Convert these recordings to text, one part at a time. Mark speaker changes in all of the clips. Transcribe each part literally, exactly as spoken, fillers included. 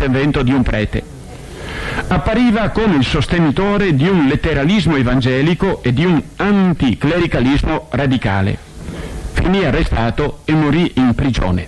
Speaker 1: l'intervento di un prete. Appariva come il sostenitore di un letteralismo evangelico e di un anticlericalismo radicale. Finì arrestato e morì in prigione.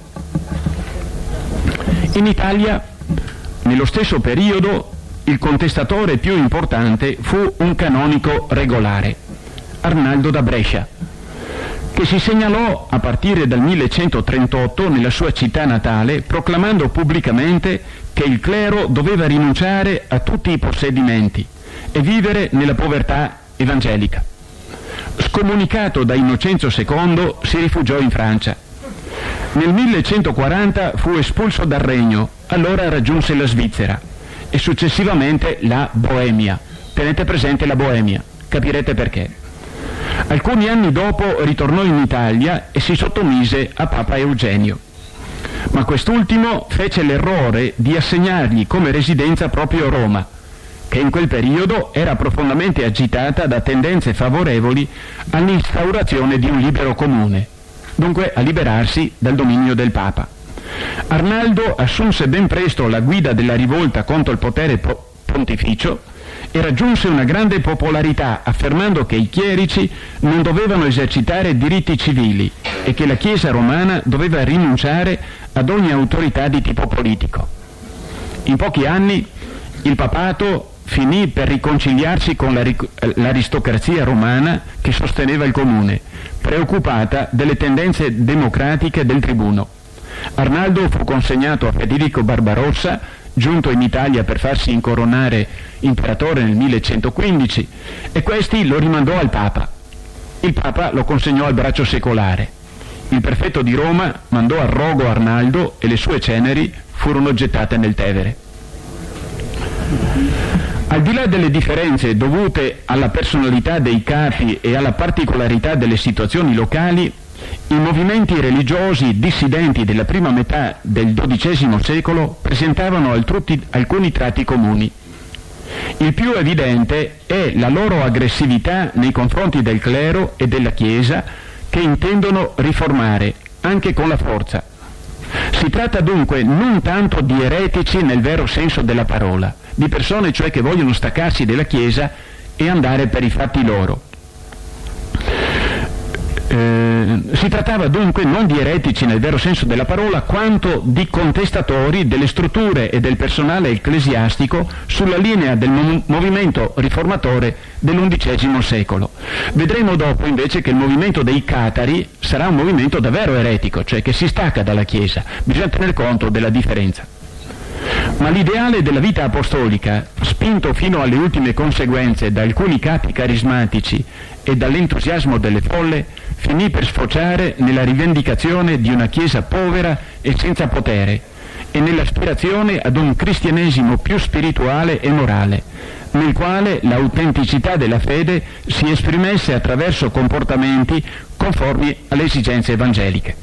Speaker 1: In Italia, nello stesso periodo, il contestatore più importante fu un canonico regolare, Arnaldo da Brescia, che si segnalò a partire dal millecentotrentotto nella sua città natale, proclamando pubblicamente che il clero doveva rinunciare a tutti i possedimenti e vivere nella povertà evangelica. Scomunicato da Innocenzo secondo, si rifugiò in Francia. Nel millecentoquaranta fu espulso dal Regno, allora raggiunse la Svizzera e successivamente la Boemia. Tenete presente la Boemia, capirete perché. Alcuni anni dopo ritornò in Italia e si sottomise a Papa Eugenio. Ma quest'ultimo fece l'errore di assegnargli come residenza proprio Roma, che in quel periodo era profondamente agitata da tendenze favorevoli all'instaurazione di un libero comune, dunque a liberarsi dal dominio del Papa. Arnaldo assunse ben presto la guida della rivolta contro il potere pontificio e raggiunse una grande popolarità, affermando che i chierici non dovevano esercitare diritti civili e che la Chiesa romana doveva rinunciare ad ogni autorità di tipo politico. In pochi anni il papato finì per riconciliarsi con l'aristocrazia romana che sosteneva il comune, preoccupata delle tendenze democratiche del tribuno. Arnaldo fu consegnato a Federico Barbarossa, giunto in Italia per farsi incoronare imperatore nel millecentoquindici, e questi lo rimandò al Papa. Il Papa lo consegnò al braccio secolare. Il prefetto di Roma mandò a rogo Arnaldo e le sue ceneri furono gettate nel Tevere. Al di là delle differenze dovute alla personalità dei capi e alla particolarità delle situazioni locali, i movimenti religiosi dissidenti della prima metà del dodicesimo secolo presentavano alcuni tratti comuni. Il più evidente è la loro aggressività nei confronti del clero e della Chiesa, che intendono riformare, anche con la forza. Si tratta dunque non tanto di eretici nel vero senso della parola, di persone cioè che vogliono staccarsi dalla Chiesa e andare per i fatti loro. Eh, si trattava dunque non di eretici nel vero senso della parola, quanto di contestatori delle strutture e del personale ecclesiastico sulla linea del mo- movimento riformatore dell'undicesimo secolo. Vedremo dopo invece che il movimento dei catari sarà un movimento davvero eretico, cioè che si stacca dalla Chiesa. Bisogna tener conto della differenza. Ma l'ideale della vita apostolica, spinto fino alle ultime conseguenze da alcuni capi carismatici e dall'entusiasmo delle folle, finì per sfociare nella rivendicazione di una Chiesa povera e senza potere e nell'aspirazione ad un cristianesimo più spirituale e morale, nel quale l'autenticità della fede si esprimesse attraverso comportamenti conformi alle esigenze evangeliche.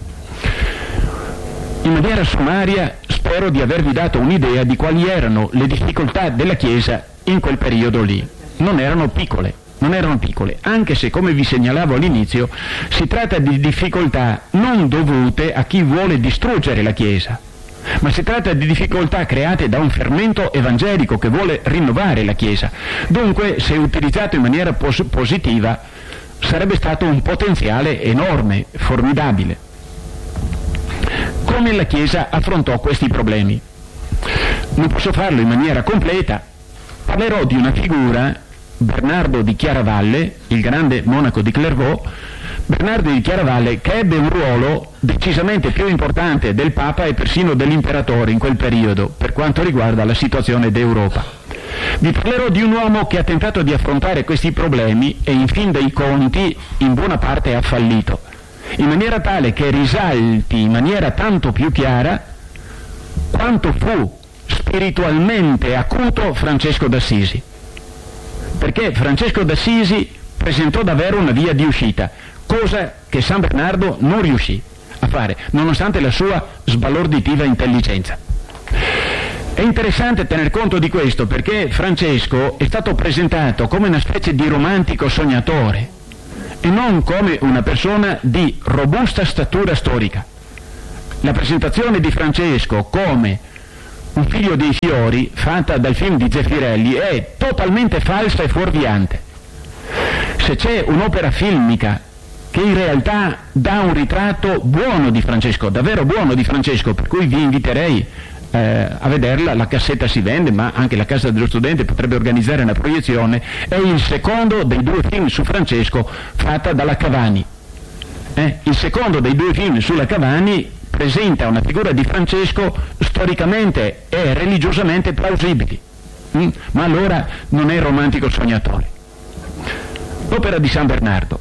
Speaker 1: In maniera sommaria spero di avervi dato un'idea di quali erano le difficoltà della Chiesa in quel periodo lì. Non erano piccole, non erano piccole, anche se, come vi segnalavo all'inizio, si tratta di difficoltà non dovute a chi vuole distruggere la Chiesa, ma si tratta di difficoltà create da un fermento evangelico che vuole rinnovare la Chiesa. Dunque, se utilizzato in maniera pos- positiva, sarebbe stato un potenziale enorme, formidabile. Come la Chiesa affrontò questi problemi? Non posso farlo in maniera completa. Parlerò di una figura, Bernardo di Chiaravalle, il grande monaco di Clairvaux, Bernardo di Chiaravalle, che ebbe un ruolo decisamente più importante del Papa e persino dell'imperatore in quel periodo per quanto riguarda la situazione d'Europa. Vi parlerò di un uomo che ha tentato di affrontare questi problemi e in fin dei conti in buona parte ha fallito, in maniera tale che risalti in maniera tanto più chiara quanto fu spiritualmente acuto Francesco d'Assisi. Perché Francesco d'Assisi presentò davvero una via di uscita, cosa che San Bernardo non riuscì a fare, nonostante la sua sbalorditiva intelligenza. È interessante tener conto di questo perché Francesco è stato presentato come una specie di romantico sognatore e non come una persona di robusta statura storica. La presentazione di Francesco come Un figlio dei fiori, fatta dal film di Zeffirelli, è totalmente falsa e fuorviante. Se c'è un'opera filmica che in realtà dà un ritratto buono di Francesco, davvero buono di Francesco, per cui vi inviterei eh, a vederla, la cassetta si vende, ma anche la Casa dello Studente potrebbe organizzare una proiezione, è il secondo dei due film su Francesco fatta dalla Cavani. Eh? Il secondo dei due film sulla Cavani presenta una figura di Francesco storicamente e religiosamente plausibili, mm? ma allora non è romantico sognatore. L'opera di San Bernardo.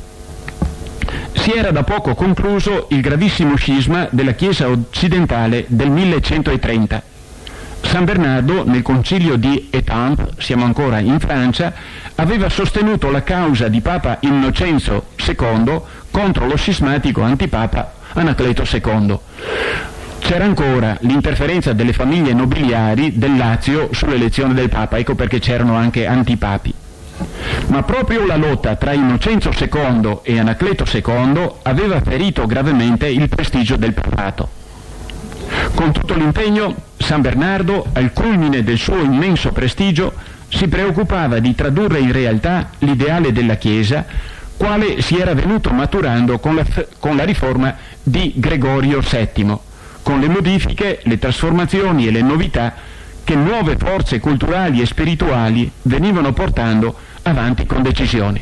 Speaker 1: Si era da poco concluso il gravissimo scisma della Chiesa occidentale del millecentotrenta. San Bernardo, nel concilio di Étampes, siamo ancora in Francia, aveva sostenuto la causa di Papa Innocenzo secondo contro lo scismatico antipapa Anacleto secondo. C'era ancora l'interferenza delle famiglie nobiliari del Lazio sull'elezione del Papa, ecco perché c'erano anche antipapi. Ma proprio la lotta tra Innocenzo secondo e Anacleto secondo aveva ferito gravemente il prestigio del papato. Con tutto l'impegno, San Bernardo, al culmine del suo immenso prestigio, si preoccupava di tradurre in realtà l'ideale della Chiesa, quale si era venuto maturando con la, con la riforma di Gregorio settimo, con le modifiche, le trasformazioni e le novità che nuove forze culturali e spirituali venivano portando avanti con decisione.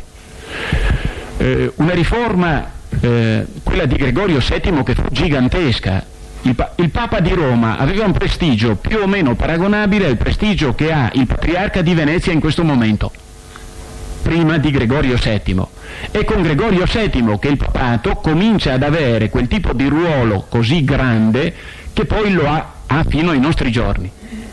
Speaker 1: Eh, una riforma, eh, quella di Gregorio settimo, che fu gigantesca. Il, pa- il Papa di Roma aveva un prestigio più o meno paragonabile al prestigio che ha il Patriarca di Venezia in questo momento, prima di Gregorio settimo. È con Gregorio settimo che il papato comincia ad avere quel tipo di ruolo così grande che poi lo ha, ha fino ai nostri giorni.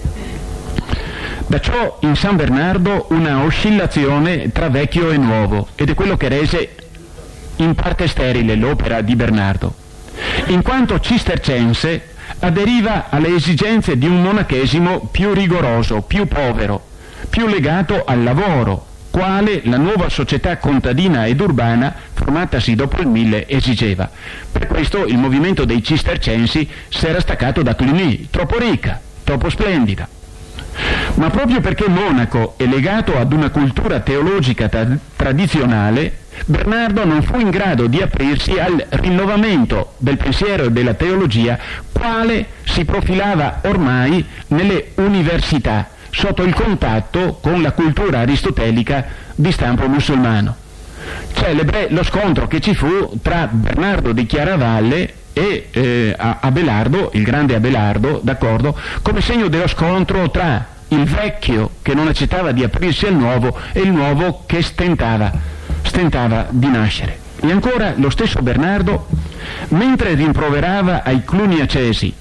Speaker 1: Da ciò in San Bernardo una oscillazione tra vecchio e nuovo, ed è quello che rese in parte sterile l'opera di Bernardo. In quanto cistercense, aderiva alle esigenze di un monachesimo più rigoroso, più povero, più legato al lavoro, quale la nuova società contadina ed urbana formatasi dopo il mille esigeva. Per questo il movimento dei cistercensi si era staccato da Cluny, troppo ricca, troppo splendida. Ma proprio perché monaco e legato ad una cultura teologica tra- tradizionale, Bernardo non fu in grado di aprirsi al rinnovamento del pensiero e della teologia, quale si profilava ormai nelle università, sotto il contatto con la cultura aristotelica di stampo musulmano. Celebre lo scontro che ci fu tra Bernardo di Chiaravalle e eh, Abelardo, il grande Abelardo, d'accordo, come segno dello scontro tra il vecchio che non accettava di aprirsi al nuovo e il nuovo che stentava, stentava di nascere. E ancora lo stesso Bernardo, mentre rimproverava ai cluniacesi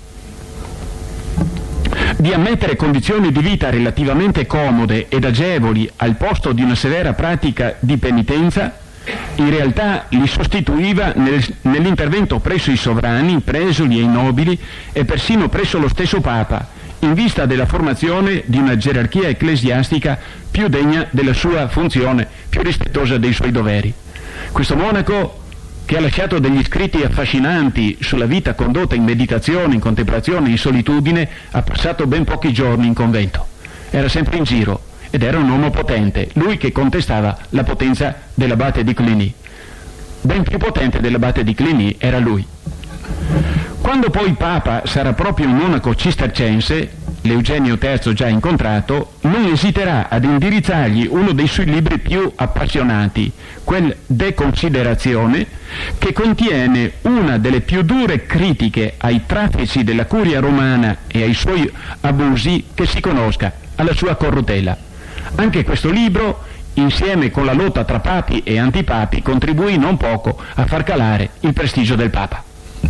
Speaker 1: di ammettere condizioni di vita relativamente comode ed agevoli al posto di una severa pratica di penitenza, in realtà li sostituiva nel, nell'intervento presso i sovrani, presoli e i nobili e persino presso lo stesso Papa, in vista della formazione di una gerarchia ecclesiastica più degna della sua funzione, più rispettosa dei suoi doveri. Questo monaco, che ha lasciato degli scritti affascinanti sulla vita condotta in meditazione, in contemplazione, in solitudine, ha passato ben pochi giorni in convento. Era sempre in giro ed era un uomo potente, lui che contestava la potenza dell'abate di Cluny. Ben più potente dell'abate di Cluny era lui. Quando poi Papa sarà proprio un monaco cistercense, l'Eugenio terzo già incontrato, non esiterà ad indirizzargli uno dei suoi libri più appassionati, quel De Considerazione, che contiene una delle più dure critiche ai traffici della curia romana e ai suoi abusi che si conosca, alla sua corruttela. Anche questo libro, insieme con la lotta tra papi e antipapi, contribuì non poco a far calare il prestigio del Papa.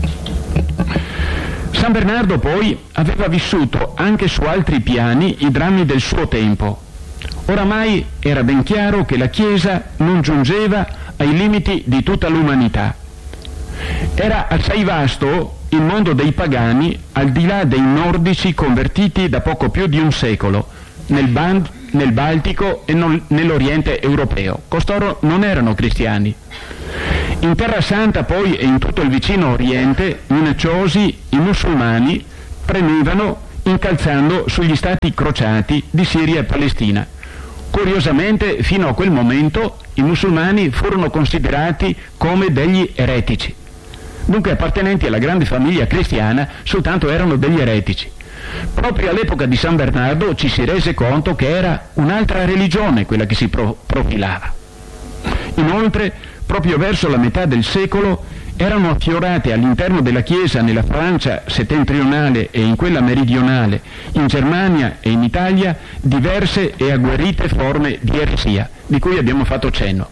Speaker 1: San Bernardo poi aveva vissuto anche su altri piani i drammi del suo tempo. Oramai era ben chiaro che la Chiesa non giungeva ai limiti di tutta l'umanità. Era assai vasto il mondo dei pagani, al di là dei nordici convertiti da poco più di un secolo, nel, Ban- nel Baltico e non- nell'Oriente europeo. Costoro non erano cristiani. In Terra Santa poi e in tutto il vicino Oriente, minacciosi, i musulmani premevano incalzando sugli stati crociati di Siria e Palestina. Curiosamente, fino a quel momento i musulmani furono considerati come degli eretici. Dunque, appartenenti alla grande famiglia cristiana, soltanto erano degli eretici. Proprio all'epoca di San Bernardo ci si rese conto che era un'altra religione quella che si pro- profilava. Inoltre, proprio verso la metà del secolo, erano affiorate all'interno della Chiesa nella Francia settentrionale e in quella meridionale, in Germania e in Italia, diverse e agguerrite forme di eresia, di cui abbiamo fatto cenno.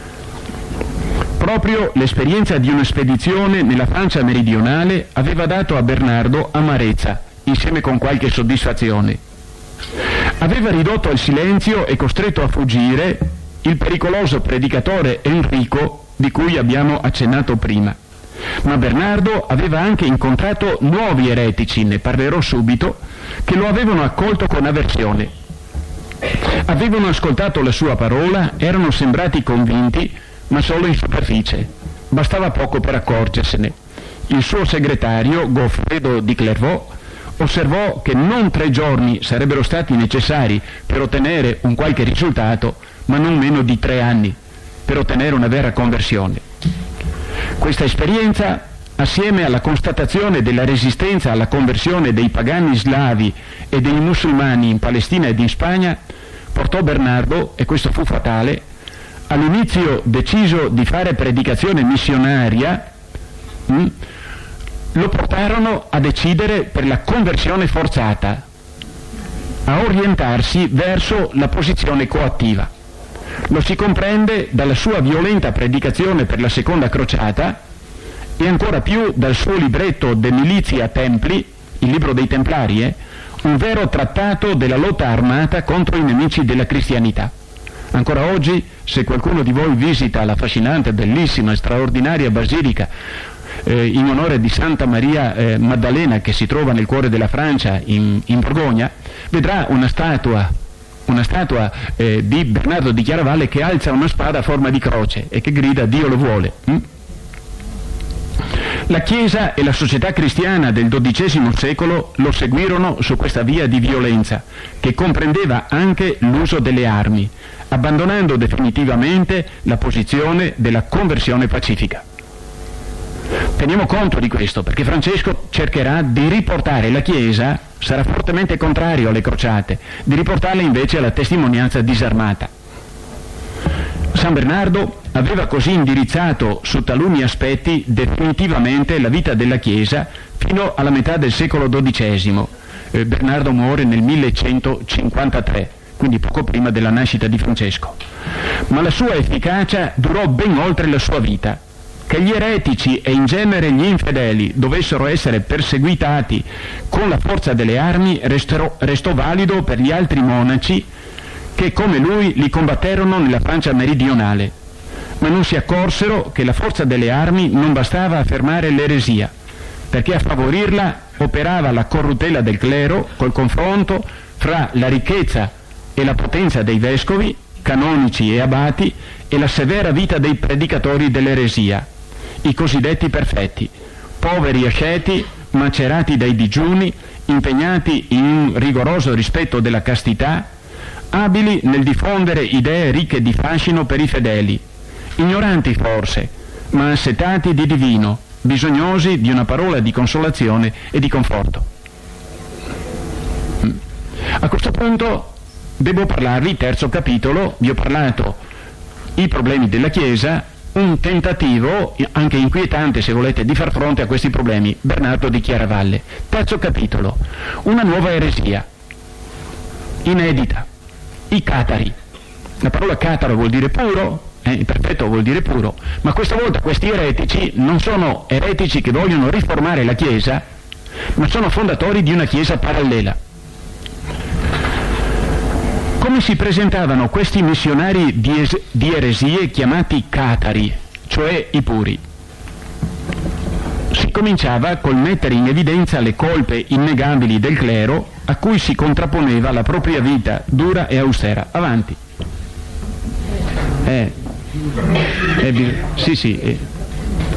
Speaker 1: Proprio l'esperienza di una spedizione nella Francia meridionale aveva dato a Bernardo amarezza, insieme con qualche soddisfazione. Aveva ridotto al silenzio e costretto a fuggire il pericoloso predicatore Enrico di cui abbiamo accennato prima. Ma Bernardo aveva anche incontrato nuovi eretici, ne parlerò subito, che lo avevano accolto con avversione. Avevano ascoltato la sua parola, erano sembrati convinti, ma solo in superficie. Bastava poco per accorgersene. Il suo segretario, Goffredo di Clairvaux, osservò che non tre giorni sarebbero stati necessari per ottenere un qualche risultato, ma non meno di tre anni per ottenere una vera conversione. Questa esperienza, assieme alla constatazione della resistenza alla conversione dei pagani slavi e dei musulmani in Palestina ed in Spagna, portò Bernardo, e questo fu fatale, all'inizio deciso di fare predicazione missionaria, mh, lo portarono a decidere per la conversione forzata, a orientarsi verso la posizione coattiva. Lo si comprende dalla sua violenta predicazione per la seconda crociata e ancora più dal suo libretto De Militia Templi, il libro dei Templari, eh, un vero trattato della lotta armata contro i nemici della cristianità. Ancora oggi, se qualcuno di voi visita la affascinante, bellissima e straordinaria basilica eh, in onore di Santa Maria eh, Maddalena, che si trova nel cuore della Francia, in, in Borgogna, vedrà una statua una statua eh, di Bernardo di Chiaravalle che alza una spada a forma di croce e che grida Dio lo vuole. Hm? La Chiesa e la società cristiana del dodicesimo secolo lo seguirono su questa via di violenza, che comprendeva anche l'uso delle armi, abbandonando definitivamente la posizione della conversione pacifica. Teniamo conto di questo, perché Francesco cercherà di riportare la Chiesa, sarà fortemente contrario alle crociate, di riportarla invece alla testimonianza disarmata. San Bernardo aveva così indirizzato su taluni aspetti definitivamente la vita della Chiesa fino alla metà del secolo dodicesimo. Eh, Bernardo muore nel millecentocinquantatré, quindi poco prima della nascita di Francesco. Ma la sua efficacia durò ben oltre la sua vita. Che gli eretici e in genere gli infedeli dovessero essere perseguitati con la forza delle armi restò, restò valido per gli altri monaci che come lui li combatterono nella Francia meridionale, ma non si accorsero che la forza delle armi non bastava a fermare l'eresia, perché a favorirla operava la corruttela del clero col confronto fra la ricchezza e la potenza dei vescovi, canonici e abati, e la severa vita dei predicatori dell'eresia, i cosiddetti perfetti, poveri asceti, macerati dai digiuni, impegnati in un rigoroso rispetto della castità, abili nel diffondere idee ricche di fascino per i fedeli, ignoranti forse, ma assetati di divino, bisognosi di una parola di consolazione e di conforto. A questo punto devo parlarvi, terzo capitolo, vi ho parlato i problemi della Chiesa, un tentativo, anche inquietante se volete, di far fronte a questi problemi, Bernardo di Chiaravalle. Terzo capitolo, una nuova eresia, inedita, i catari. La parola cataro vuol dire puro, eh, perfetto vuol dire puro, ma questa volta questi eretici non sono eretici che vogliono riformare la Chiesa, ma sono fondatori di una Chiesa parallela. Come si presentavano questi missionari di, es- di eresie chiamati catari, cioè i puri? Si cominciava col mettere in evidenza le colpe innegabili del clero a cui si contrapponeva la propria vita dura e austera. Avanti. Eh, eh, sì, sì. Eh.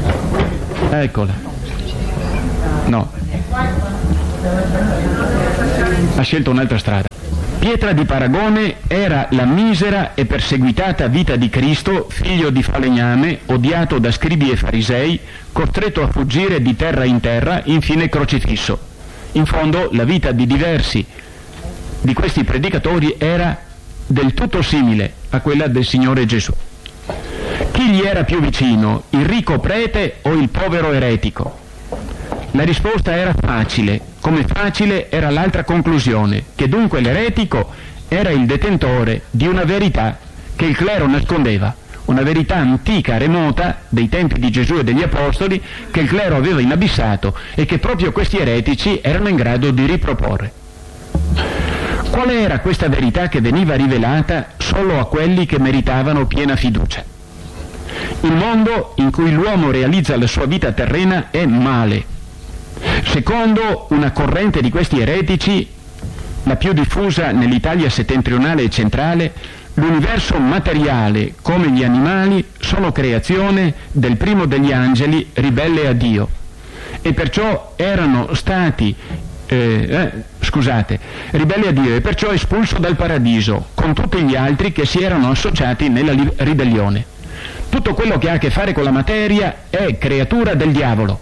Speaker 1: Eccola. No. ha scelto un'altra strada. Pietra di paragone era la misera e perseguitata vita di Cristo, figlio di falegname, odiato da scribi e farisei, costretto a fuggire di terra in terra, infine crocifisso. In fondo la vita di diversi di questi predicatori era del tutto simile a quella del Signore Gesù. Chi gli era più vicino, il ricco prete o il povero eretico? La risposta era facile, come facile era l'altra conclusione, che dunque l'eretico era il detentore di una verità che il clero nascondeva, una verità antica, remota, dei tempi di Gesù e degli Apostoli, che il clero aveva inabissato e che proprio questi eretici erano in grado di riproporre. Qual era questa verità che veniva rivelata solo a quelli che meritavano piena fiducia? Il mondo in cui l'uomo realizza la sua vita terrena è male. Secondo una corrente di questi eretici, la più diffusa nell'Italia settentrionale e centrale, l'universo materiale, come gli animali, sono creazione del primo degli angeli ribelle a Dio, e perciò erano stati eh, eh, scusate, ribelli a Dio e perciò espulso dal paradiso con tutti gli altri che si erano associati nella li- ribellione. Tutto quello che ha a che fare con la materia è creatura del diavolo.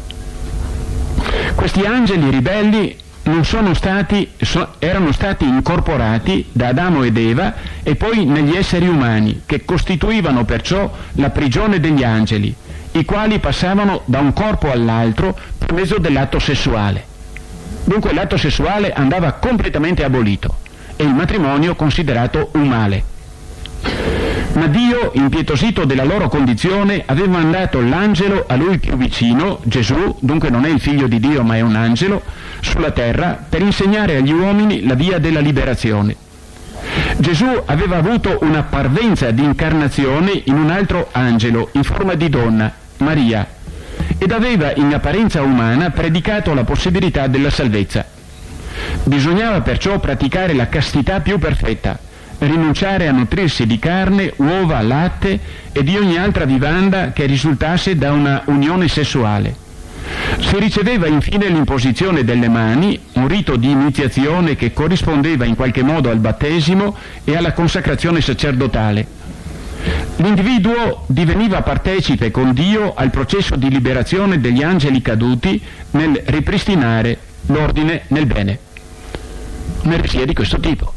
Speaker 1: Questi angeli ribelli non sono stati, so, erano stati incorporati da Adamo ed Eva e poi negli esseri umani, che costituivano perciò la prigione degli angeli, i quali passavano da un corpo all'altro per mezzo dell'atto sessuale. Dunque l'atto sessuale andava completamente abolito e il matrimonio considerato un male. Ma Dio, impietosito della loro condizione, aveva mandato l'angelo a lui più vicino, Gesù, dunque non è il figlio di Dio ma è un angelo, sulla terra per insegnare agli uomini la via della liberazione. Gesù aveva avuto una parvenza di incarnazione in un altro angelo, in forma di donna, Maria, ed aveva in apparenza umana predicato la possibilità della salvezza. Bisognava perciò praticare la castità più perfetta, rinunciare a nutrirsi di carne, uova, latte e di ogni altra vivanda che risultasse da una unione sessuale. Si riceveva infine l'imposizione delle mani, un rito di iniziazione che corrispondeva in qualche modo al battesimo e alla consacrazione sacerdotale. L'individuo diveniva partecipe con Dio al processo di liberazione degli angeli caduti nel ripristinare l'ordine nel bene. Un'eresia di questo tipo.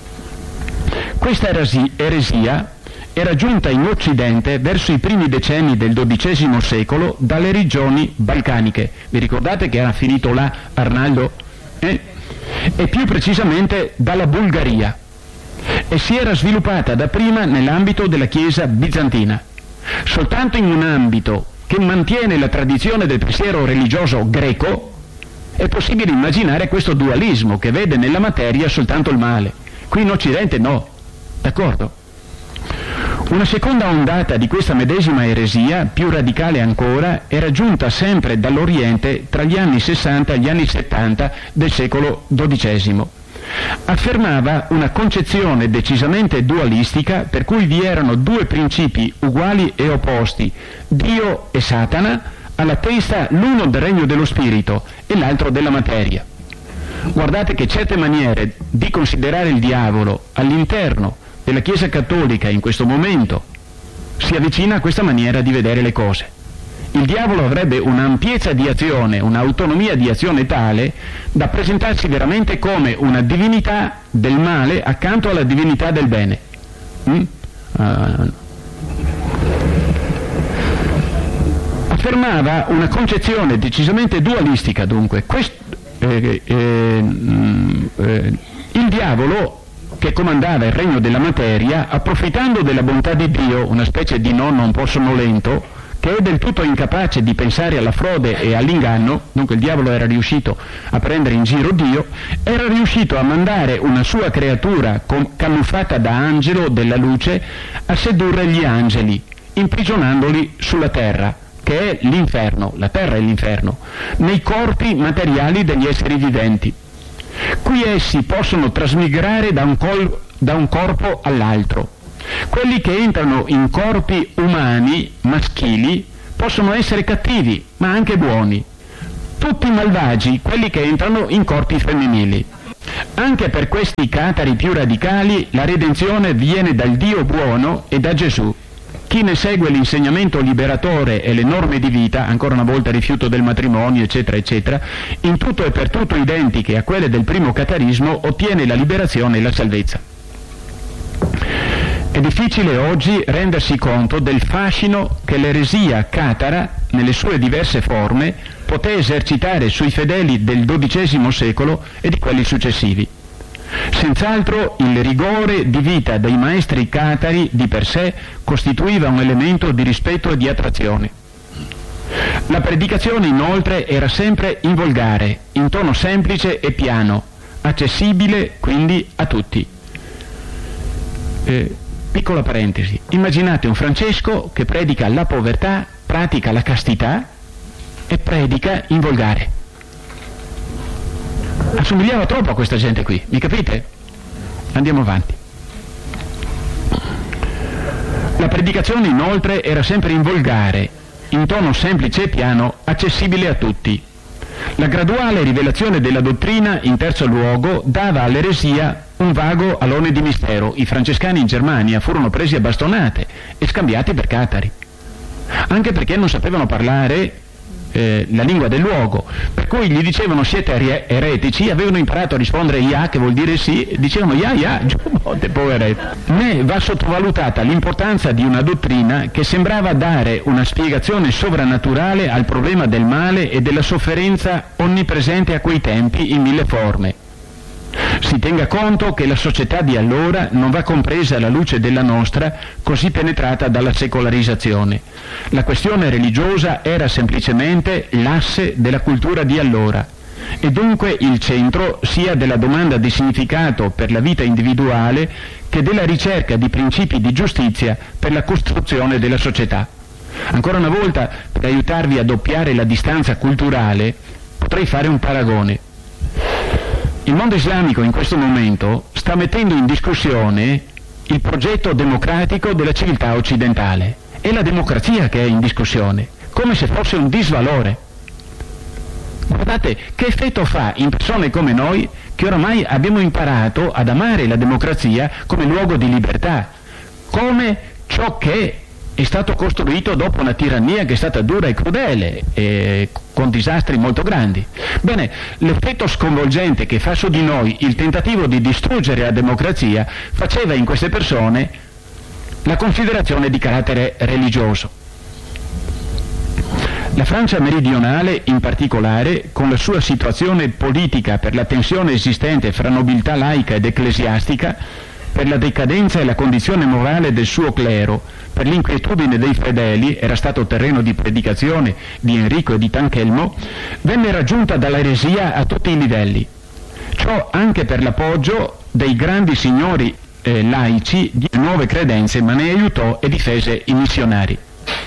Speaker 1: Questa eresia era giunta in Occidente verso i primi decenni del dodicesimo secolo dalle regioni balcaniche. Vi ricordate che era finito là Arnaldo? Eh? E più precisamente dalla Bulgaria. E si era sviluppata dapprima nell'ambito della Chiesa bizantina. Soltanto in un ambito che mantiene la tradizione del pensiero religioso greco è possibile immaginare questo dualismo che vede nella materia soltanto il male. Qui in Occidente no. D'accordo? Una seconda ondata di questa medesima eresia, più radicale ancora, era giunta sempre dall'Oriente tra gli anni sessanta e gli anni settanta del secolo dodicesimo. Affermava una concezione decisamente dualistica per cui vi erano due principi uguali e opposti, Dio e Satana, alla testa l'uno del regno dello spirito e l'altro della materia. Guardate che certe maniere di considerare il diavolo all'interno della Chiesa Cattolica in questo momento si avvicina a questa maniera di vedere le cose. Il diavolo avrebbe un'ampiezza di azione, un'autonomia di azione tale da presentarsi veramente come una divinità del male accanto alla divinità del bene. Mm? Uh, affermava una concezione decisamente dualistica, dunque. Quest, eh, eh, eh, il diavolo, che comandava il regno della materia, approfittando della bontà di Dio, una specie di nonno un po' sonnolento, che è del tutto incapace di pensare alla frode e all'inganno, dunque il diavolo era riuscito a prendere in giro Dio, era riuscito a mandare una sua creatura com- camuffata da angelo della luce a sedurre gli angeli, imprigionandoli sulla terra, che è l'inferno, la terra è l'inferno, nei corpi materiali degli esseri viventi. Qui essi possono trasmigrare da un, col- da un corpo all'altro. Quelli che entrano in corpi umani, maschili, possono essere cattivi, ma anche buoni. Tutti malvagi, quelli che entrano in corpi femminili. Anche per questi catari più radicali la redenzione viene dal Dio buono e da Gesù. Chi ne segue l'insegnamento liberatore e le norme di vita, ancora una volta rifiuto del matrimonio, eccetera, eccetera, in tutto e per tutto identiche a quelle del primo catarismo, ottiene la liberazione e la salvezza. È difficile oggi rendersi conto del fascino che l'eresia catara, nelle sue diverse forme, poté esercitare sui fedeli del dodicesimo secolo e di quelli successivi. Senz'altro il rigore di vita dei maestri catari di per sé costituiva un elemento di rispetto e di attrazione. La predicazione inoltre era sempre in volgare, in tono semplice e piano, accessibile quindi a tutti. Eh, piccola parentesi, immaginate un Francesco che predica la povertà, pratica la castità e predica in volgare. Assomigliava troppo a questa gente qui, mi capite? Andiamo avanti. La predicazione inoltre era sempre in volgare, in tono semplice e piano, accessibile a tutti. La graduale rivelazione della dottrina, in terzo luogo, dava all'eresia un vago alone di mistero. I francescani in Germania furono presi a bastonate e scambiati per catari, anche perché non sapevano parlare Eh, la lingua del luogo, per cui gli dicevano siete eretici, avevano imparato a rispondere ya, che vuol dire sì, dicevano ya ya, giù botte, poveretti. Né va sottovalutata l'importanza di una dottrina che sembrava dare una spiegazione sovrannaturale al problema del male e della sofferenza onnipresente a quei tempi in mille forme. Si tenga conto che la società di allora non va compresa alla luce della nostra, così penetrata dalla secolarizzazione. La questione religiosa era semplicemente l'asse della cultura di allora e dunque il centro sia della domanda di significato per la vita individuale che della ricerca di principi di giustizia per la costruzione della società. Ancora una volta, per aiutarvi a doppiare la distanza culturale, potrei fare un paragone. Il mondo islamico in questo momento sta mettendo in discussione il progetto democratico della civiltà occidentale. È la democrazia che è in discussione, come se fosse un disvalore. Guardate che effetto fa in persone come noi che oramai abbiamo imparato ad amare la democrazia come luogo di libertà, come ciò che è stato costruito dopo una tirannia che è stata dura e crudele e con disastri molto grandi. Bene, l'effetto sconvolgente che fa su di noi il tentativo di distruggere la democrazia faceva in queste persone la considerazione di carattere religioso. La Francia meridionale, in particolare, con la sua situazione politica per la tensione esistente fra nobiltà laica ed ecclesiastica, per la decadenza e la condizione morale del suo clero, per l'inquietudine dei fedeli, era stato terreno di predicazione di Enrico e di Tanchelmo, venne raggiunta dall'eresia a tutti i livelli. Ciò anche per l'appoggio dei grandi signori eh, laici di nuove credenze, ma ne aiutò e difese i missionari.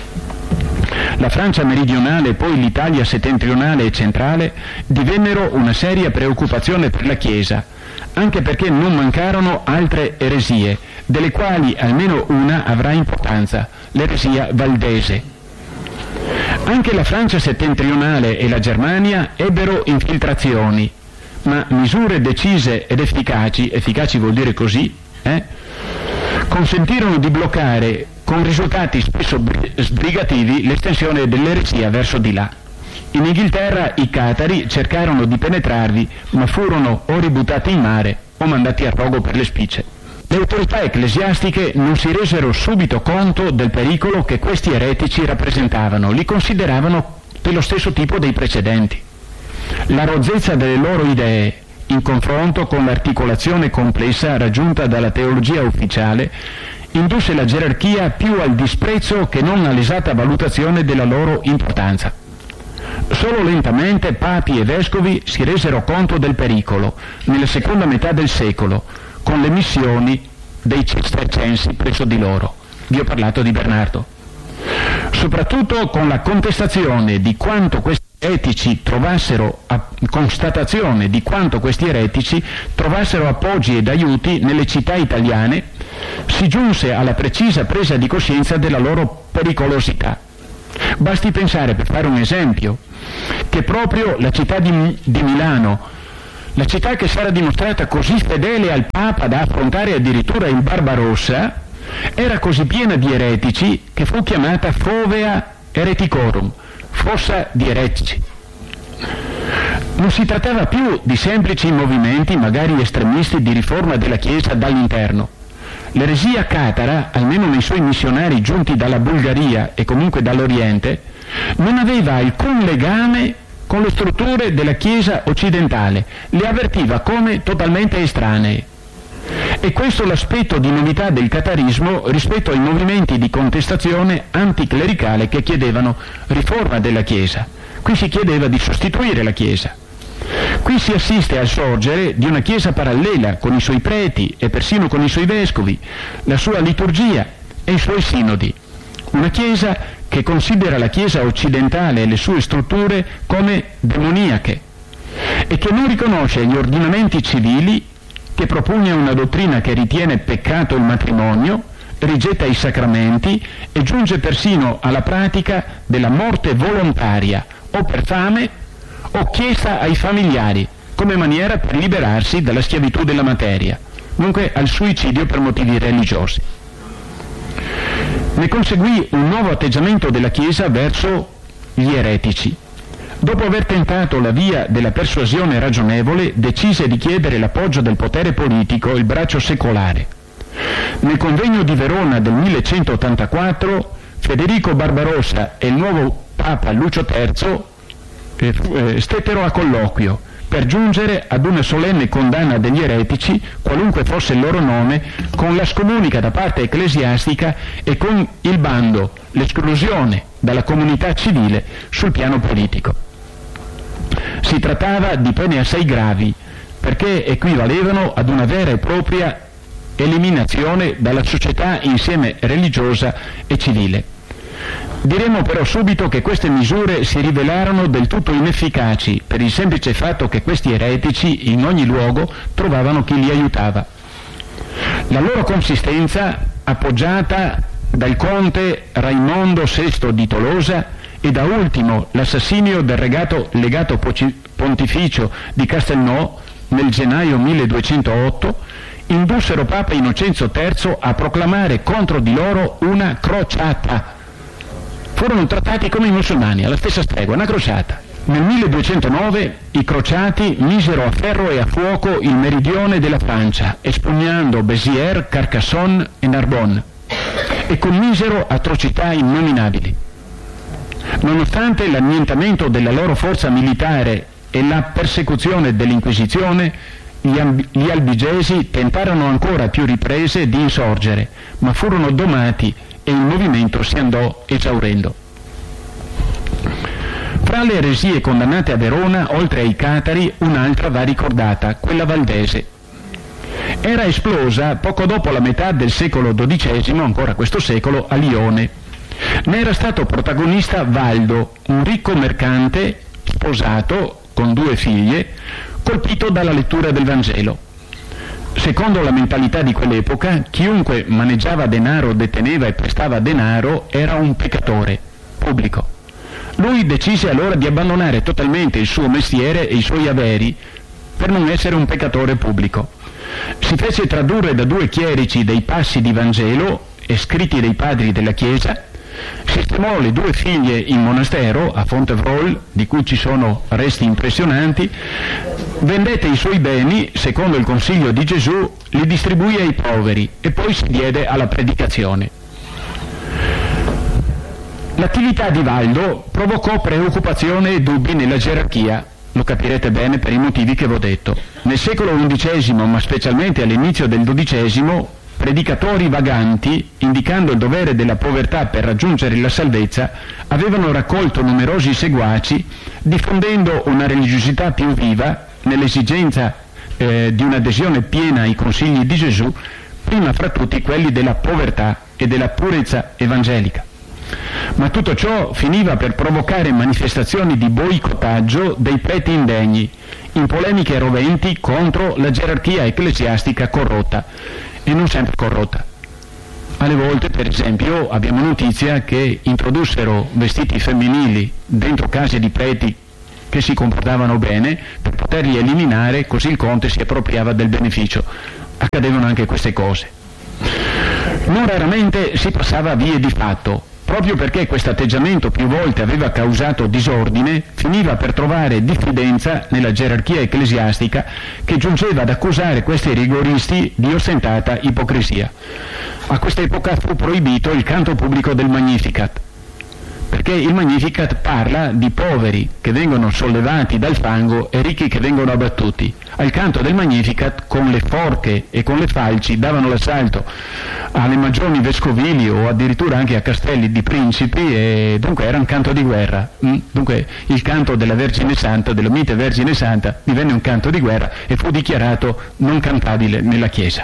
Speaker 1: La Francia meridionale e poi l'Italia settentrionale e centrale divennero una seria preoccupazione per la Chiesa, anche perché non mancarono altre eresie, delle quali almeno una avrà importanza, l'eresia valdese. Anche la Francia settentrionale e la Germania ebbero infiltrazioni, ma misure decise ed efficaci, efficaci vuol dire così, eh, consentirono di bloccare con risultati spesso sbrigativi l'estensione dell'eresia verso di là. In Inghilterra i catari cercarono di penetrarvi, ma furono o ributtati in mare o mandati a rogo per le spicce. Le autorità ecclesiastiche non si resero subito conto del pericolo che questi eretici rappresentavano, li consideravano dello stesso tipo dei precedenti. La rozzezza delle loro idee, in confronto con l'articolazione complessa raggiunta dalla teologia ufficiale, indusse la gerarchia più al disprezzo che non all'esatta valutazione della loro importanza. Solo lentamente papi e vescovi si resero conto del pericolo, nella seconda metà del secolo, con le missioni dei cistercensi presso di loro. Vi ho parlato di Bernardo. Soprattutto con la contestazione di quanto questi eretici trovassero, a, constatazione di quanto questi eretici trovassero appoggi ed aiuti nelle città italiane, si giunse alla precisa presa di coscienza della loro pericolosità. Basti pensare, per fare un esempio, che proprio la città di, di Milano La città che si era dimostrata così fedele al Papa da affrontare addirittura il Barbarossa era così piena di eretici che fu chiamata Fovea Hereticorum, fossa di eretici. Non si trattava più di semplici movimenti, magari estremisti, di riforma della Chiesa dall'interno. L'eresia catara, almeno nei suoi missionari giunti dalla Bulgaria e comunque dall'Oriente, non aveva alcun legame con le strutture della Chiesa occidentale, le avvertiva come totalmente estranee. E questo è l'aspetto di novità del catarismo rispetto ai movimenti di contestazione anticlericale che chiedevano riforma della Chiesa. Qui si chiedeva di sostituire la Chiesa. Qui si assiste al sorgere di una Chiesa parallela con i suoi preti e persino con i suoi vescovi, la sua liturgia e i suoi sinodi. Una Chiesa che considera la Chiesa occidentale e le sue strutture come demoniache e che non riconosce gli ordinamenti civili, che propugna una dottrina che ritiene peccato il matrimonio, rigetta i sacramenti e giunge persino alla pratica della morte volontaria o per fame o chiesta ai familiari come maniera per liberarsi dalla schiavitù della materia, dunque al suicidio per motivi religiosi. Ne conseguì un nuovo atteggiamento della Chiesa verso gli eretici. Dopo aver tentato la via della persuasione ragionevole, decise di chiedere l'appoggio del potere politico, il braccio secolare. Nel convegno di Verona del millecentottantaquattro, Federico Barbarossa e il nuovo Papa Lucio terzo eh, eh, stettero a colloquio per giungere ad una solenne condanna degli eretici, qualunque fosse il loro nome, con la scomunica da parte ecclesiastica e con il bando, l'esclusione dalla comunità civile sul piano politico. Si trattava di pene assai gravi, perché equivalevano ad una vera e propria eliminazione dalla società insieme religiosa e civile. Diremo però subito che queste misure si rivelarono del tutto inefficaci per il semplice fatto che questi eretici in ogni luogo trovavano chi li aiutava. La loro consistenza, appoggiata dal conte Raimondo sesto di Tolosa e da ultimo l'assassinio del regato, legato pontificio di Castelnau nel gennaio milleduecentootto, indussero Papa Innocenzo terzo a proclamare contro di loro una crociata. Furono trattati come i musulmani, alla stessa stregua, una crociata. Nel milleduecentonove i crociati misero a ferro e a fuoco il meridione della Francia, espugnando Béziers, Carcassonne e Narbonne, e commisero atrocità innominabili. Nonostante l'annientamento della loro forza militare e la persecuzione dell'Inquisizione, gli, amb- gli albigesi tentarono ancora a più riprese di insorgere, ma furono domati e il movimento si andò esaurendo. Fra le eresie condannate a Verona, oltre ai catari, un'altra va ricordata, quella valdese. Era esplosa poco dopo la metà del secolo dodicesimo, ancora questo secolo, a Lione. Ne era stato protagonista Valdo, un ricco mercante sposato con due figlie, colpito dalla lettura del Vangelo. Secondo la mentalità di quell'epoca, chiunque maneggiava denaro, deteneva e prestava denaro era un peccatore pubblico. Lui decise allora di abbandonare totalmente il suo mestiere e i suoi averi per non essere un peccatore pubblico. Si fece tradurre da due chierici dei passi di Vangelo e scritti dai padri della Chiesa, sistemò le due figlie in monastero a Fontevraud, di cui ci sono resti impressionanti, vendette i suoi beni, secondo il consiglio di Gesù, li distribuì ai poveri e poi si diede alla predicazione. L'attività di Valdo provocò preoccupazione e dubbi nella gerarchia, lo capirete bene per i motivi che vi ho detto. Nel secolo undicesimo, ma specialmente all'inizio del dodicesimo, predicatori vaganti, indicando il dovere della povertà per raggiungere la salvezza, avevano raccolto numerosi seguaci, diffondendo una religiosità più viva nell'esigenza eh, di un'adesione piena ai consigli di Gesù, prima fra tutti quelli della povertà e della purezza evangelica. Ma tutto ciò finiva per provocare manifestazioni di boicottaggio dei preti indegni, in polemiche roventi contro la gerarchia ecclesiastica corrotta, e non sempre corrotta. Alle volte, per esempio, abbiamo notizia che introdussero vestiti femminili dentro case di preti che si comportavano bene per poterli eliminare, così il conte si appropriava del beneficio. Accadevano anche queste cose. Non raramente si passava a vie di fatto. Proprio perché questo atteggiamento più volte aveva causato disordine, finiva per trovare diffidenza nella gerarchia ecclesiastica, che giungeva ad accusare questi rigoristi di ostentata ipocrisia. A quest'epoca fu proibito il canto pubblico del Magnificat, perché il Magnificat parla di poveri che vengono sollevati dal fango e ricchi che vengono abbattuti. Al canto del Magnificat, con le forche e con le falci, davano l'assalto alle magioni vescovili o addirittura anche a castelli di principi, e dunque era un canto di guerra. Dunque il canto della Vergine Santa, della mite Vergine Santa, divenne un canto di guerra e fu dichiarato non cantabile nella Chiesa.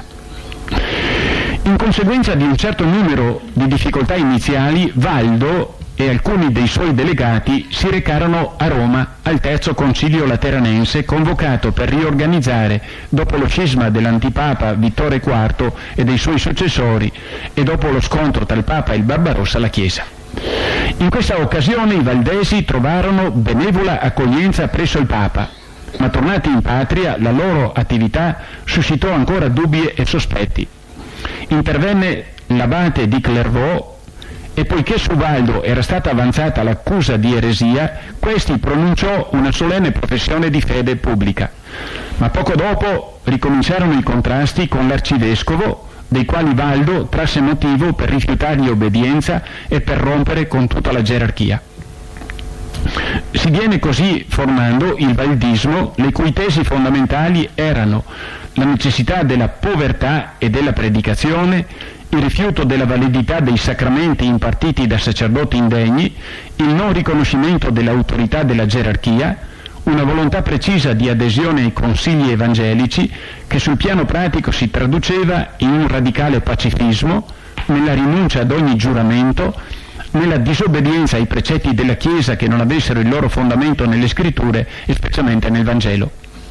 Speaker 1: In conseguenza di un certo numero di difficoltà iniziali, Valdo e alcuni dei suoi delegati si recarono a Roma al terzo concilio lateranense, convocato per riorganizzare, dopo lo scisma dell'antipapa Vittore quarto e dei suoi successori e dopo lo scontro tra il Papa e il Barbarossa, la Chiesa. In questa occasione i valdesi trovarono benevola accoglienza presso il Papa, ma tornati in patria la loro attività suscitò ancora dubbi e sospetti. Intervenne l'abate di Clairvaux, e poiché su Valdo era stata avanzata l'accusa di eresia, questi pronunciò una solenne professione di fede pubblica. Ma poco dopo ricominciarono i contrasti con l'arcivescovo, dei quali Valdo trasse motivo per rifiutargli obbedienza e per rompere con tutta la gerarchia. Si viene così formando il valdismo, le cui tesi fondamentali erano la necessità della povertà e della predicazione, il rifiuto della validità dei sacramenti impartiti da sacerdoti indegni, il non riconoscimento dell'autorità della gerarchia, una volontà precisa di adesione ai consigli evangelici che sul piano pratico si traduceva in un radicale pacifismo, nella rinuncia ad ogni giuramento, nella disobbedienza ai precetti della Chiesa che non avessero il loro fondamento nelle scritture e specialmente nel Vangelo.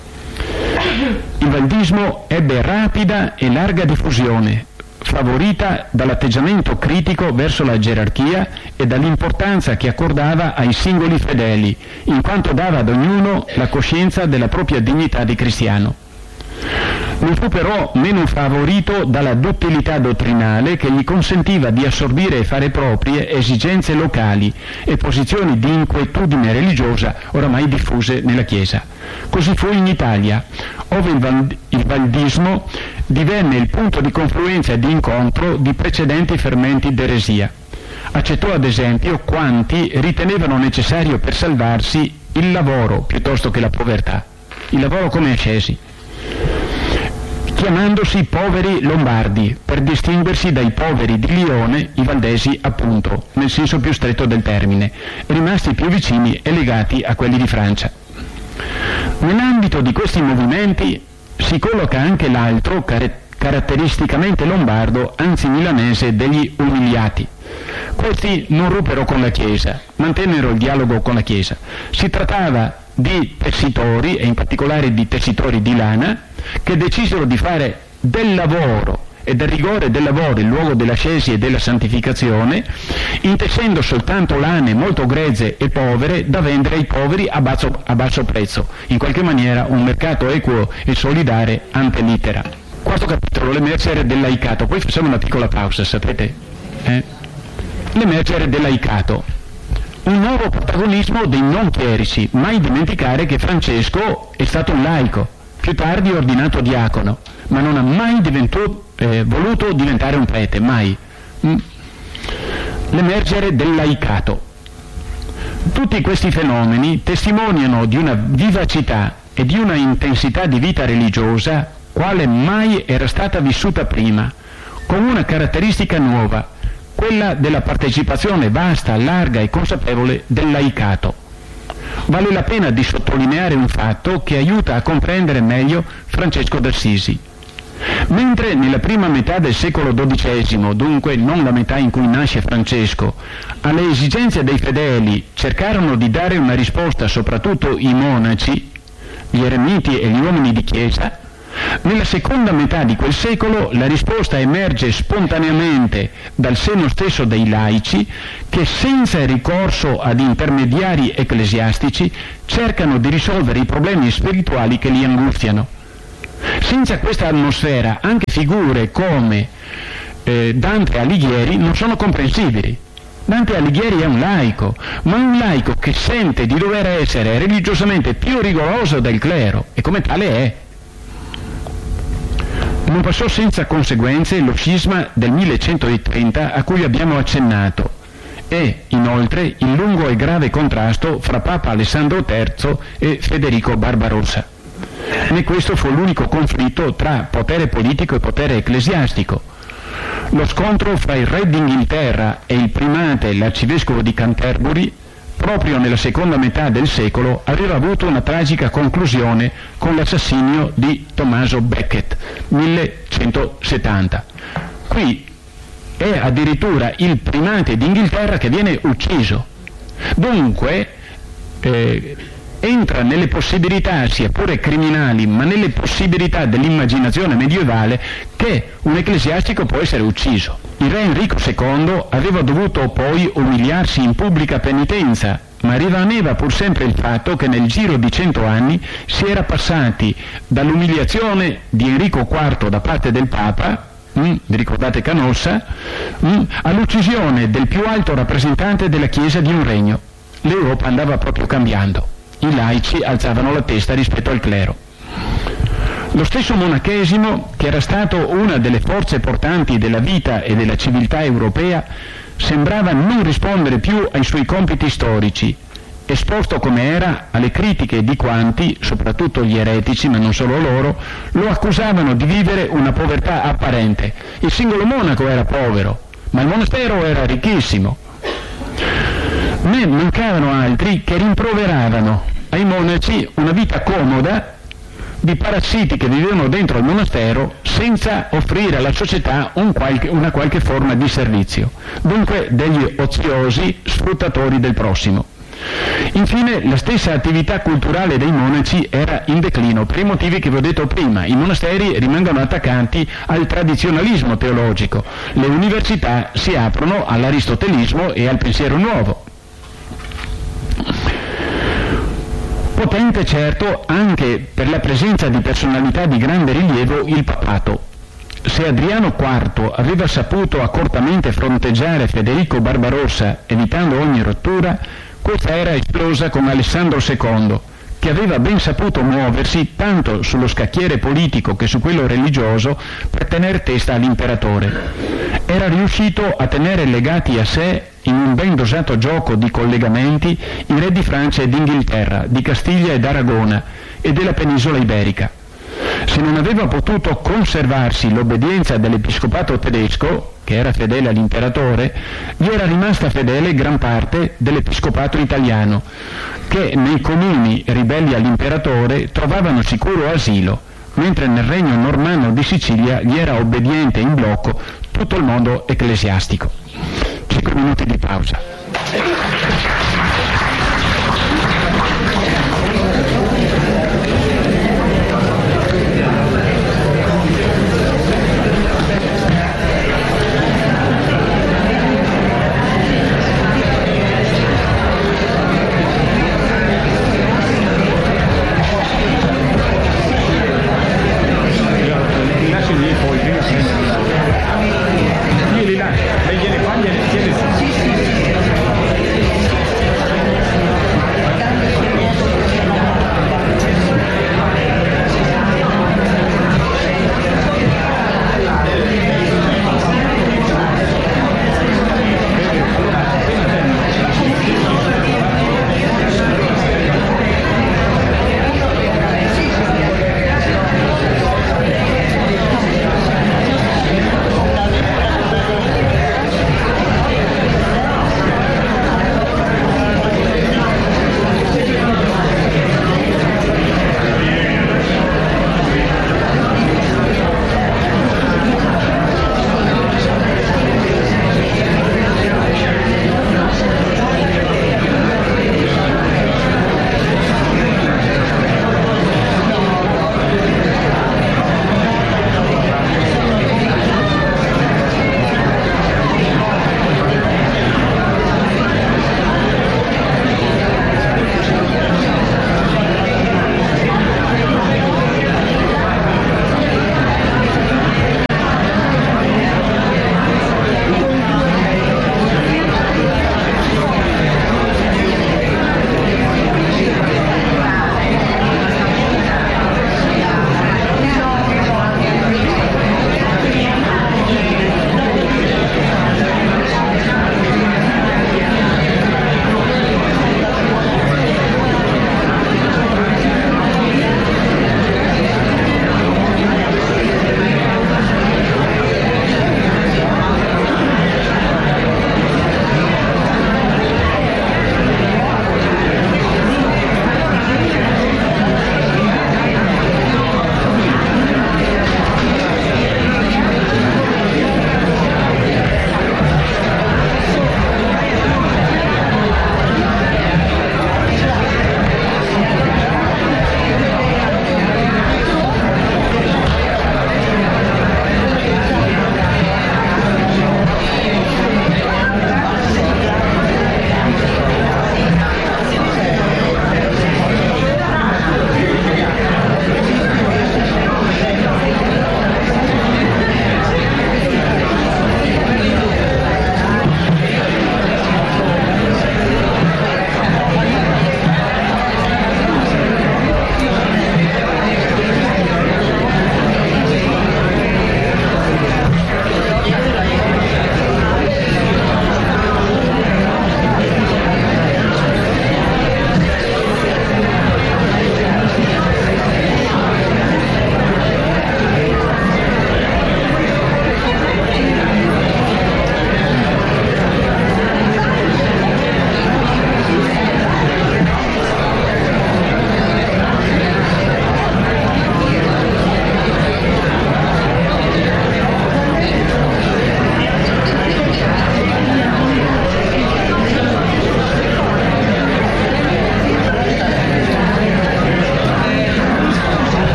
Speaker 1: Il valdismo ebbe rapida e larga diffusione, favorita dall'atteggiamento critico verso la gerarchia e dall'importanza che accordava ai singoli fedeli, in quanto dava ad ognuno la coscienza della propria dignità di cristiano. Non fu però meno favorito dalla duttilità dottrinale che gli consentiva di assorbire e fare proprie esigenze locali e posizioni di inquietudine religiosa oramai diffuse nella Chiesa. Così fu in Italia, ove il, val- il valdismo divenne il punto di confluenza e di incontro di precedenti fermenti d'eresia. Accettò ad esempio quanti ritenevano necessario per salvarsi il lavoro piuttosto che la povertà, il lavoro come ascesi, chiamandosi poveri lombardi per distinguersi dai poveri di Lione, i valdesi appunto, nel senso più stretto del termine, rimasti più vicini e legati a quelli di Francia. Nell'ambito di questi movimenti si colloca anche l'altro, car- caratteristicamente lombardo, anzi milanese, degli umiliati. Questi non ruppero con la Chiesa, mantennero il dialogo con la Chiesa. Si trattava di tessitori, e in particolare di tessitori di lana, che decisero di fare del lavoro e del rigore del lavoro il luogo dell'ascesi e della santificazione, intessendo soltanto lane molto grezze e povere da vendere ai poveri a basso, a basso prezzo, in qualche maniera un mercato equo e solidale ante litera. Quarto capitolo, l'emergere del laicato. Poi facciamo una piccola pausa, sapete? Eh? L'emergere del laicato. Un nuovo protagonismo dei non chierici. Mai dimenticare che Francesco è stato un laico, più tardi ordinato diacono, ma non ha mai diventato, eh, voluto diventare un prete, mai. Mm. L'emergere del laicato. Tutti questi fenomeni testimoniano di una vivacità e di una intensità di vita religiosa quale mai era stata vissuta prima, con una caratteristica nuova, quella della partecipazione vasta, larga e consapevole del laicato. Vale la pena di sottolineare un fatto che aiuta a comprendere meglio Francesco d'Assisi. Mentre nella prima metà del secolo dodicesimo, dunque non la metà in cui nasce Francesco, alle esigenze dei fedeli cercarono di dare una risposta soprattutto i monaci, gli eremiti e gli uomini di chiesa, Nella seconda metà di quel secolo la risposta emerge spontaneamente dal seno stesso dei laici che senza ricorso ad intermediari ecclesiastici cercano di risolvere i problemi spirituali che li angustiano. Senza questa atmosfera anche figure come eh, Dante Alighieri non sono comprensibili. Dante Alighieri è un laico, ma un laico che sente di dover essere religiosamente più rigoroso del clero e come tale è. Non passò senza conseguenze lo scisma del millecentotrenta a cui abbiamo accennato e, inoltre, il lungo e grave contrasto fra Papa Alessandro terzo e Federico Barbarossa. Né questo fu l'unico conflitto tra potere politico e potere ecclesiastico. Lo scontro fra il re d'Inghilterra e il primate, l'arcivescovo di Canterbury, proprio nella seconda metà del secolo, aveva avuto una tragica conclusione con l'assassinio di Tommaso Becket, millecentosettanta. Qui è addirittura il primate d'Inghilterra che viene ucciso. Dunque eh, entra nelle possibilità, sia pure criminali, ma nelle possibilità dell'immaginazione medievale che un ecclesiastico può essere ucciso. Il re Enrico secondo aveva dovuto poi umiliarsi in pubblica penitenza, ma rimaneva pur sempre il fatto che nel giro di cento anni si era passati dall'umiliazione di Enrico quarto da parte del Papa, mm, vi ricordate Canossa, mm, all'uccisione del più alto rappresentante della Chiesa di un regno. L'Europa andava proprio cambiando. I laici alzavano la testa rispetto al clero. Lo stesso monachesimo, che era stato una delle forze portanti della vita e della civiltà europea, sembrava non rispondere più ai suoi compiti storici, esposto come era alle critiche di quanti, soprattutto gli eretici, ma non solo loro, lo accusavano di vivere una povertà apparente. Il singolo monaco era povero, ma il monastero era ricchissimo. Ne mancavano altri che rimproveravano ai monaci una vita comoda di parassiti che vivevano dentro il monastero senza offrire alla società un qualche, una qualche forma di servizio, dunque degli oziosi sfruttatori del prossimo. Infine, la stessa attività culturale dei monaci era in declino per i motivi che vi ho detto prima. I monasteri rimangono attaccati al tradizionalismo teologico, le università si aprono all'aristotelismo e al pensiero nuovo. Potente certo anche per la presenza di personalità di grande rilievo il papato. Se Adriano quarto aveva saputo accortamente fronteggiare Federico Barbarossa evitando ogni rottura, questa era esplosa con Alessandro secondo, che aveva ben saputo muoversi tanto sullo scacchiere politico che su quello religioso per tenere testa all'imperatore. Era riuscito a tenere legati a sé in un ben dosato gioco di collegamenti i re di Francia e d'Inghilterra, di Castiglia ed Aragona e della penisola iberica. Se non aveva potuto conservarsi l'obbedienza dell'episcopato tedesco, che era fedele all'imperatore, gli era rimasta fedele gran parte dell'episcopato italiano, che nei comuni ribelli all'imperatore trovavano sicuro asilo, mentre nel regno normanno di Sicilia gli era obbediente in blocco tutto il mondo ecclesiastico. Cinque minuti di pausa. Io li lascio, lei gliene fa, gliene tiene su.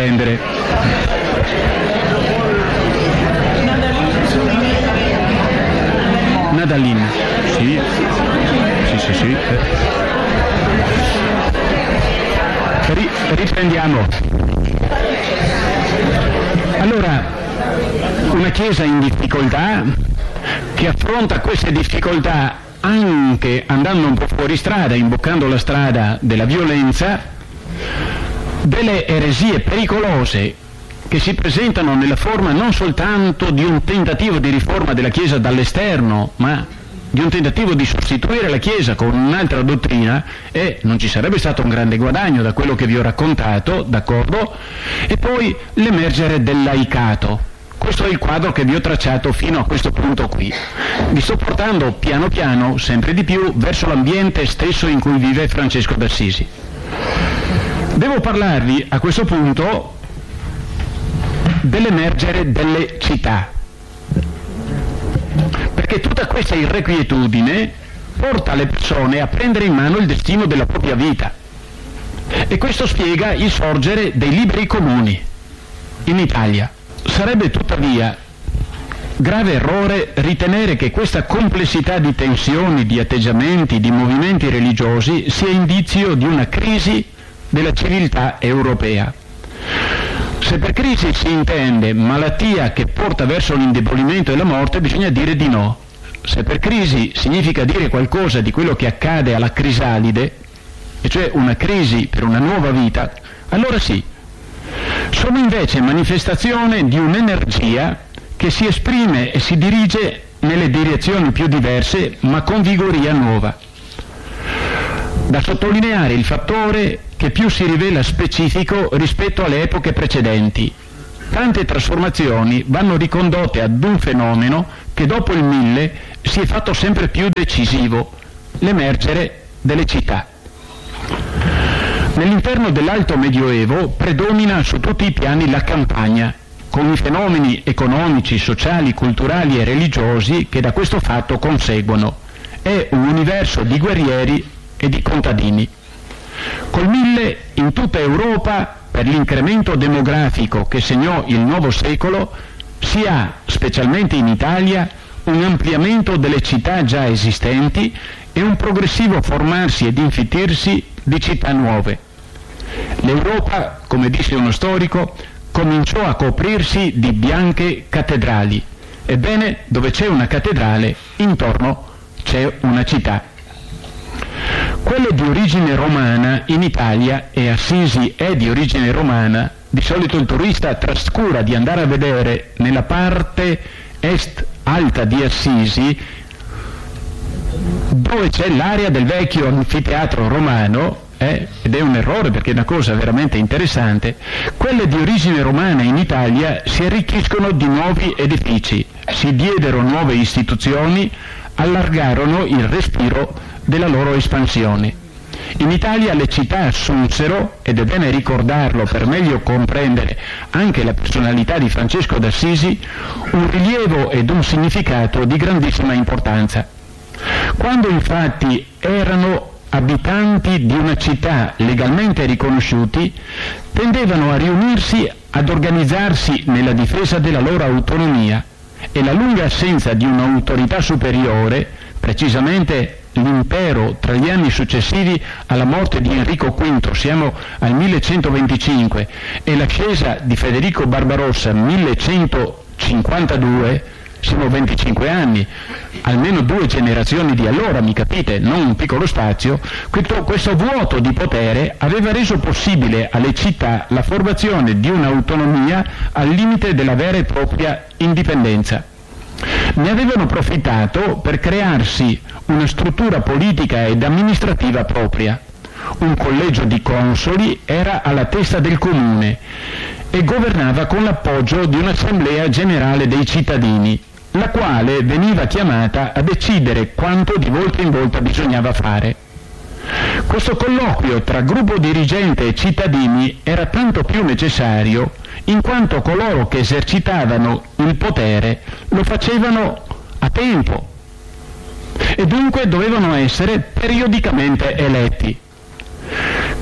Speaker 1: comprendere. Nadalin, sì, sì, sì, sì. Ri- riprendiamo. Allora, una Chiesa in difficoltà, che affronta queste difficoltà anche andando un po' fuori strada, imboccando la strada della violenza, delle eresie pericolose che si presentano nella forma non soltanto di un tentativo di riforma della Chiesa dall'esterno, ma di un tentativo di sostituire la Chiesa con un'altra dottrina, e non ci sarebbe stato un grande guadagno da quello che vi ho raccontato, d'accordo? E poi l'emergere del laicato. Questo è il quadro che vi ho tracciato fino a questo punto qui. Vi sto portando piano piano, sempre di più, verso l'ambiente stesso in cui vive Francesco d'Assisi. Devo parlarvi a questo punto dell'emergere delle città, perché tutta questa irrequietudine porta le persone a prendere in mano il destino della propria vita, e questo spiega il sorgere dei liberi comuni in Italia. Sarebbe tuttavia grave errore ritenere che questa complessità di tensioni, di atteggiamenti, di movimenti religiosi sia indizio di una crisi della civiltà europea. Se per crisi si intende malattia che porta verso l'indebolimento e la morte, bisogna dire di no. Se per crisi significa dire qualcosa di quello che accade alla crisalide, e cioè una crisi per una nuova vita, allora sì. Sono invece manifestazione di un'energia che si esprime e si dirige nelle direzioni più diverse, ma con vigoria nuova. Da sottolineare il fattore che più si rivela specifico rispetto alle epoche precedenti. Tante trasformazioni vanno ricondotte ad un fenomeno che dopo il mille si è fatto sempre più decisivo: l'emergere delle città. Nell'interno dell'Alto Medioevo predomina su tutti i piani la campagna, con i fenomeni economici, sociali, culturali e religiosi che da questo fatto conseguono. È un universo di guerrieri e di contadini. Col mille, in tutta Europa, per l'incremento demografico che segnò il nuovo secolo, si ha, specialmente in Italia, un ampliamento delle città già esistenti e un progressivo formarsi ed infittirsi di città nuove. L'Europa, come disse uno storico, cominciò a coprirsi di bianche cattedrali. Ebbene, dove c'è una cattedrale, intorno c'è una città. Quelle di origine romana in Italia, e Assisi è di origine romana, di solito il turista trascura di andare a vedere nella parte est alta di Assisi, dove c'è l'area del vecchio anfiteatro romano, eh, ed è un errore perché è una cosa veramente interessante. Quelle di origine romana in Italia si arricchiscono di nuovi edifici, si diedero nuove istituzioni, allargarono il respiro della loro espansione. In Italia le città assunsero, ed è bene ricordarlo per meglio comprendere anche la personalità di Francesco d'Assisi, un rilievo ed un significato di grandissima importanza. Quando infatti erano abitanti di una città legalmente riconosciuti, tendevano a riunirsi ad organizzarsi nella difesa della loro autonomia, e la lunga assenza di un'autorità superiore, precisamente l'impero tra gli anni successivi alla morte di Enrico quinto, siamo al millecentoventicinque, e l'ascesa di Federico Barbarossa millecentocinquantadue, siamo venticinque anni, almeno due generazioni di allora, mi capite, non un piccolo spazio. Questo, questo vuoto di potere aveva reso possibile alle città la formazione di un'autonomia al limite della vera e propria indipendenza. Ne avevano approfittato per crearsi una struttura politica ed amministrativa propria. Un collegio di consoli era alla testa del comune e governava con l'appoggio di un'assemblea generale dei cittadini, la quale veniva chiamata a decidere quanto di volta in volta bisognava fare. Questo colloquio tra gruppo dirigente e cittadini era tanto più necessario in quanto coloro che esercitavano il potere lo facevano a tempo e dunque dovevano essere periodicamente eletti.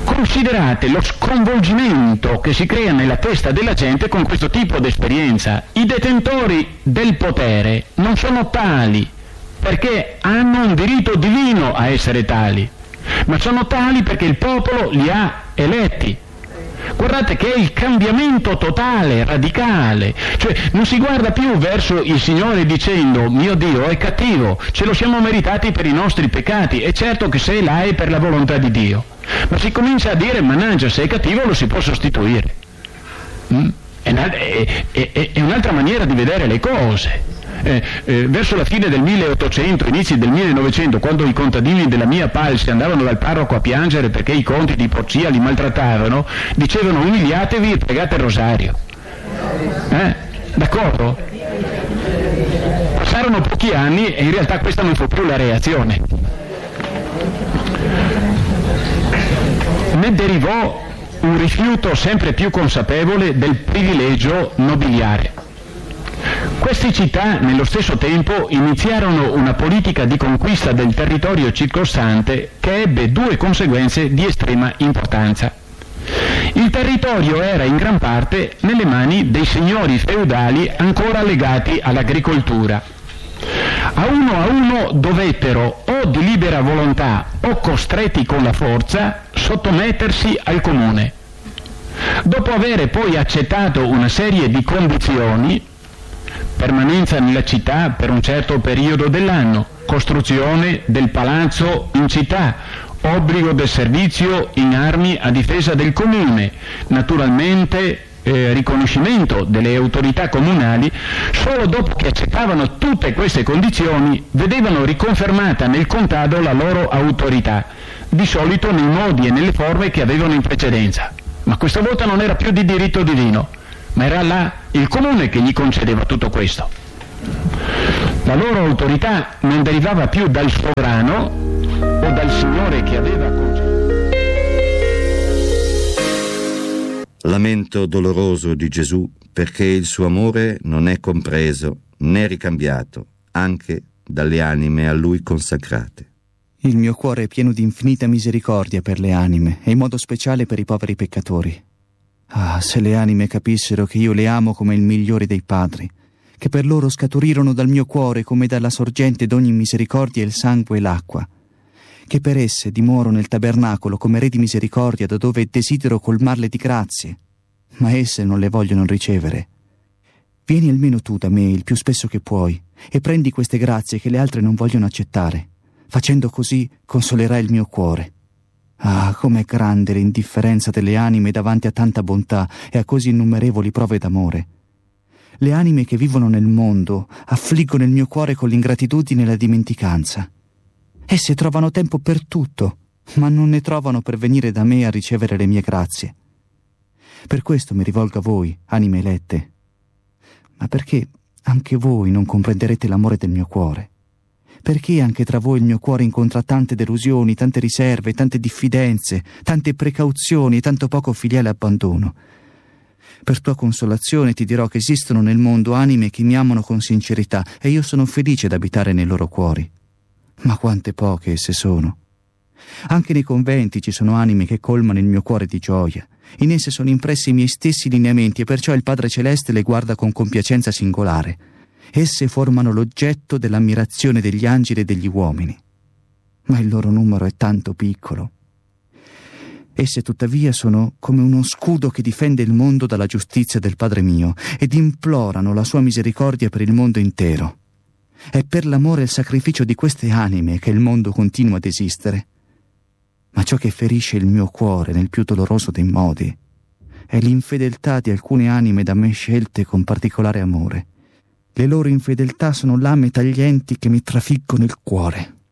Speaker 1: Considerate lo sconvolgimento che si crea nella testa della gente con questo tipo di esperienza. I detentori del potere non sono tali perché hanno un diritto divino a essere tali, ma sono tali perché il popolo li ha eletti. Guardate che è il cambiamento totale, radicale, cioè non si guarda più verso il Signore dicendo mio Dio è cattivo, ce lo siamo meritati per i nostri peccati, è certo che se là è per la volontà di Dio, ma si comincia a dire mannaggia, se è cattivo lo si può sostituire. Mm? È, è, è, è un'altra maniera di vedere le cose. Eh, eh, verso la fine del milleottocento, inizi del millenovecento, quando i contadini della mia Palsi andavano dal parroco a piangere perché i conti di Porcia li maltrattavano, dicevano umiliatevi e pregate il rosario. Eh? D'accordo? Passarono pochi anni e in realtà questa non fu più la reazione. Ne derivò un rifiuto sempre più consapevole del privilegio nobiliare. Queste città, nello stesso tempo, iniziarono una politica di conquista del territorio circostante che ebbe due conseguenze di estrema importanza. Il territorio era in gran parte nelle mani dei signori feudali ancora legati all'agricoltura. A uno a uno dovettero, o di libera volontà o costretti con la forza, sottomettersi al comune. Dopo avere poi accettato una serie di condizioni, permanenza nella città per un certo periodo dell'anno, costruzione del palazzo in città, obbligo del servizio in armi a difesa del comune, naturalmente eh, riconoscimento delle autorità comunali, solo dopo che accettavano tutte queste condizioni vedevano riconfermata nel contado la loro autorità, di solito nei modi e nelle forme che avevano in precedenza. Ma questa volta non era più di diritto divino, ma era là il comune che gli concedeva tutto questo. La loro autorità non derivava più dal sovrano o dal signore che aveva concesso.
Speaker 2: Lamento doloroso di Gesù perché il suo amore non è compreso né ricambiato anche dalle anime a lui consacrate.
Speaker 3: Il mio cuore è pieno di infinita misericordia per le anime e in modo speciale per i poveri peccatori. Ah, se le anime capissero che io le amo come il migliore dei padri, che per loro scaturirono dal mio cuore come dalla sorgente d'ogni misericordia il sangue e l'acqua, che per esse dimoro nel tabernacolo come re di misericordia da dove desidero colmarle di grazie, ma esse non le vogliono ricevere. Vieni almeno tu da me il più spesso che puoi e prendi queste grazie che le altre non vogliono accettare. Facendo così consolerai il mio cuore. Ah, com'è grande l'indifferenza delle anime davanti a tanta bontà e a così innumerevoli prove d'amore. Le anime che vivono nel mondo affliggono il mio cuore con l'ingratitudine e la dimenticanza. Esse trovano tempo per tutto, ma non ne trovano per venire da me a ricevere le mie grazie. Per questo mi rivolgo a voi, anime elette. Ma perché anche voi non comprenderete l'amore del mio cuore? Perché anche tra voi il mio cuore incontra tante delusioni, tante riserve, tante diffidenze, tante precauzioni e tanto poco filiale abbandono? Per tua consolazione ti dirò che esistono nel mondo anime che mi amano con sincerità e io sono felice d'abitare nei loro cuori. Ma quante poche esse sono! Anche nei conventi ci sono anime che colmano il mio cuore di gioia. In esse sono impressi i miei stessi lineamenti e perciò il Padre Celeste le guarda con compiacenza singolare. Esse formano l'oggetto dell'ammirazione degli angeli e degli uomini. Ma il loro numero è tanto piccolo. Esse tuttavia sono come uno scudo che difende il mondo dalla giustizia del Padre mio ed implorano la sua misericordia per il mondo intero. È per l'amore e il sacrificio di queste anime che il mondo continua ad esistere. Ma ciò che ferisce il mio cuore nel più doloroso dei modi è l'infedeltà di alcune anime da me scelte con particolare amore. Le loro infedeltà sono lame taglienti che mi trafiggono il cuore.